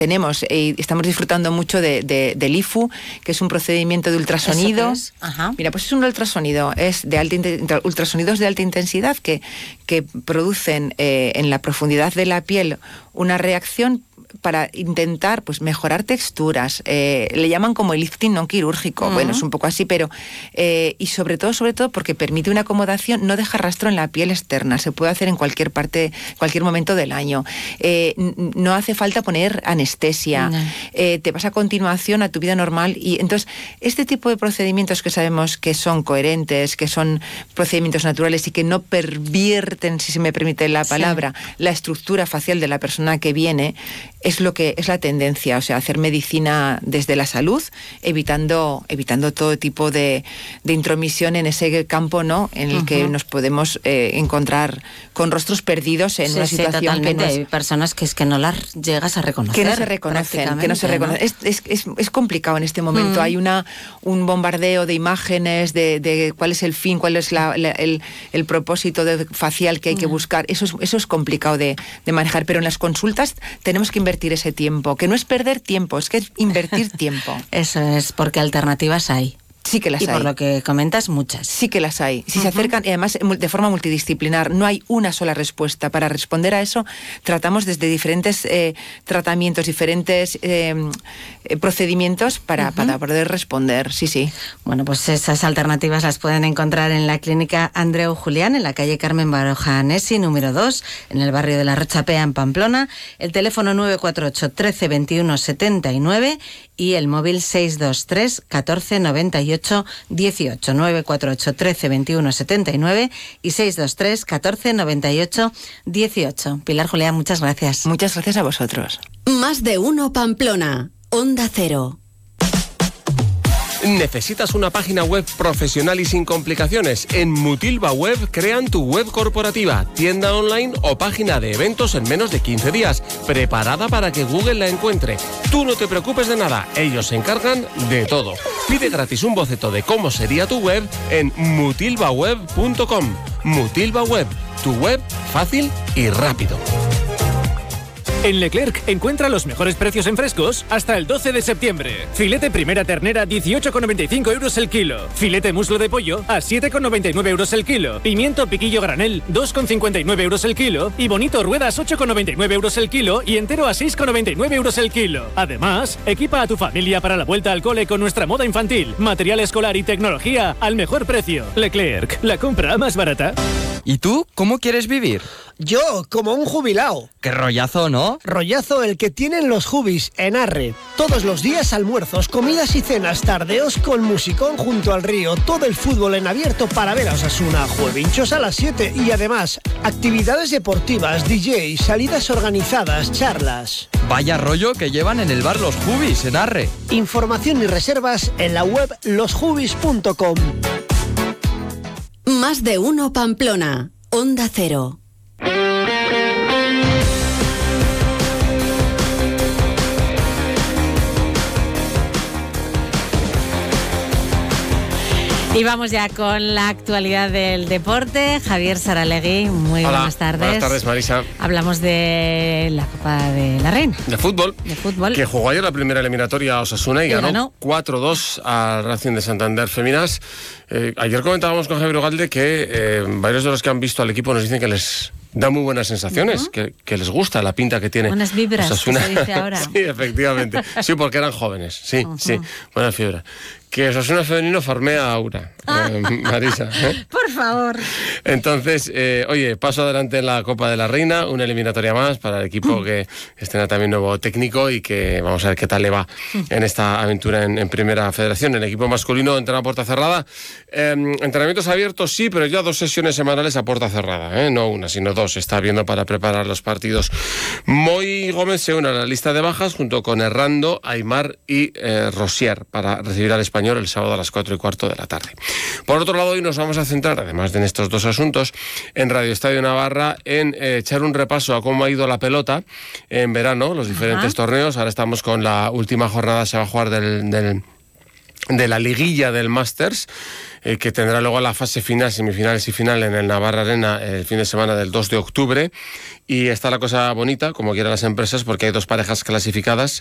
tenemos y estamos disfrutando mucho del IFU, que es un procedimiento de ultrasonido. Mira, pues es un ultrasonido, es de ultrasonidos de alta intensidad que producen en la profundidad de la piel una reacción para intentar pues mejorar texturas. Le llaman como el lifting no quirúrgico. Bueno, es un poco así, pero y sobre todo porque permite una acomodación, no deja rastro en la piel externa. Se puede hacer en cualquier parte, cualquier momento del año. No hace falta poner anestesia. Te vas a continuación a tu vida normal. Y entonces, este tipo de procedimientos que sabemos que son coherentes, que son procedimientos naturales y que no pervierten, si se me permite la palabra, la estructura facial de la persona que viene, es lo que es la tendencia, o sea, hacer medicina desde la salud, evitando todo tipo de intromisión en ese campo, ¿no?, en el que nos podemos encontrar con rostros perdidos en una situación totalmente. que no es... Hay personas que es que no las llegas a reconocer. Que no se reconocen, ¿no? Es complicado en este momento. Hay un bombardeo de imágenes, de cuál es el fin, cuál es el propósito facial que hay que buscar. Eso es complicado de manejar, pero en las consultas tenemos que invertir ese tiempo, que no es perder tiempo, es que es invertir tiempo. Eso es, porque alternativas hay. Sí que las hay. Y por lo que comentas, muchas. Sí que las hay. Si se acercan, y además de forma multidisciplinar, no hay una sola respuesta. Para responder a eso, tratamos desde diferentes tratamientos, diferentes procedimientos para poder responder. Sí. Bueno, pues esas alternativas las pueden encontrar en la clínica Andreu Julián, en la calle Carmen Baroja Anesi, número 2, en el barrio de La Rochapea, en Pamplona. El teléfono 948 13 21 79 y el móvil 623 14 98 18, 948 13 21 79 y 623 14 98 18. Pilar Julián, muchas gracias. Muchas gracias a vosotros. Más de uno Pamplona, Onda Cero. ¿Necesitas una página web profesional y sin complicaciones? En Mutilva Web crean tu web corporativa, tienda online o página de eventos en menos de 15 días, preparada para que Google la encuentre. Tú no te preocupes de nada, ellos se encargan de todo. Pide gratis un boceto de cómo sería tu web en mutilvaweb.com. Mutilva Web, tu web fácil y rápido. En Leclerc encuentra los mejores precios en frescos hasta el 12 de septiembre. Filete primera ternera 18,95 euros el kilo. Filete muslo de pollo a 7,99 euros el kilo. Pimiento piquillo granel 2,59 euros el kilo. Y bonito ruedas 8,99 euros el kilo y entero a 6,99 euros el kilo. Además, equipa a tu familia para la vuelta al cole con nuestra moda infantil, material escolar y tecnología al mejor precio. Leclerc, la compra más barata. ¿Y tú cómo quieres vivir? Yo, como un jubilao. ¡Qué rollazo, ¿no? Rollazo el que tienen los Jubis en Arre. Todos los días almuerzos, comidas y cenas, tardeos con musicón junto al río, todo el fútbol en abierto para ver a Osasuna, juevinchos a las 7 y además actividades deportivas, DJ, salidas organizadas, charlas. Vaya rollo que llevan en el bar Los Jubis en Arre. Información y reservas en la web losjubis.com. Más de uno Pamplona, Onda Cero. Y vamos ya con la actualidad del deporte. Javier Saralegui, muy buenas tardes. Buenas tardes, Marisa. Hablamos de la Copa de la Reina. De fútbol. Que jugó ayer la primera eliminatoria a Osasuna y ganó 4-2 al Racing de Santander Féminas. Ayer comentábamos con Javier Ugalde que varios de los que han visto al equipo nos dicen que les da muy buenas sensaciones, que les gusta la pinta que tiene. Buenas vibras, Osasuna. que se dice ahora. Sí, efectivamente. Sí, porque eran jóvenes. Sí, sí. Buena fibra. Que Osasuna femenino farmea a Aura, Marisa. Por favor. Entonces, oye, paso adelante en la Copa de la Reina, una eliminatoria más para el equipo que estrena también nuevo técnico y que vamos a ver qué tal le va en esta aventura en Primera Federación. El equipo masculino entrena a puerta cerrada. Entrenamientos abiertos sí, pero ya 2 sesiones semanales a puerta cerrada, no una, sino 2. Está viendo para preparar los partidos. Moy Gómez se une a la lista de bajas junto con Errando, Aymar y Rosier para recibir al español el sábado a las 4:15 de la tarde. Por otro lado, hoy nos vamos a centrar, además de en estos 2 asuntos, en Radio Estadio Navarra, en echar un repaso a cómo ha ido la pelota en verano, los diferentes torneos. Ahora estamos con la última jornada, se va a jugar del de la liguilla del Masters, que tendrá luego la fase final, semifinales y final en el Navarra Arena el fin de semana del 2 de octubre. Y está la cosa bonita, como quieran las empresas, porque hay 2 parejas clasificadas